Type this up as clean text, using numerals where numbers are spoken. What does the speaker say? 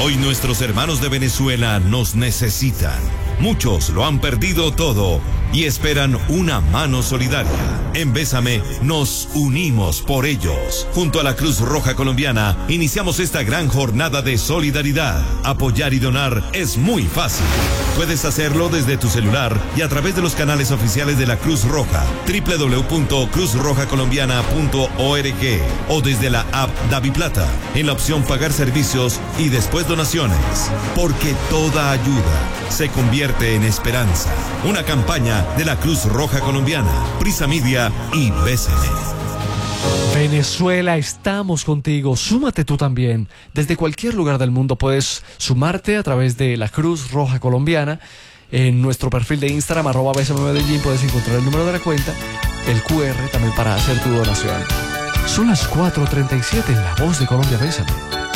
Hoy nuestros hermanos de Venezuela nos necesitan. Muchos lo han perdido todo y esperan una mano solidaria. En Bésame nos unimos por ellos. Junto a la Cruz Roja Colombiana iniciamos esta gran jornada de solidaridad. Apoyar y donar es muy fácil. Puedes hacerlo desde tu celular y a través de los canales oficiales de la Cruz Roja, www.cruzrojacolombiana.org o desde la app DaviPlata, en la opción Pagar servicios y después donaciones. Porque toda ayuda se convierte en esperanza. Una campaña de la Cruz Roja Colombiana, Prisa Media y Bésame. Venezuela, estamos contigo. Súmate tú también. Desde cualquier lugar del mundo puedes sumarte a través de la Cruz Roja Colombiana. En nuestro perfil de Instagram, @BésameMedellín, puedes encontrar el número de la cuenta, el QR también para hacer tu donación. Son las 4:37 en La Voz de Colombia. Bésame.